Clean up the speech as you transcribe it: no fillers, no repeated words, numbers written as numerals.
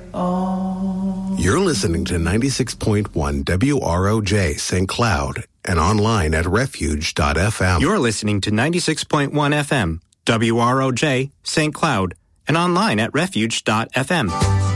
You're listening to 96.1 WROJ St. Cloud and online at refuge.fm. You're listening to 96.1 FM, WROJ St. Cloud, and online at refuge.fm.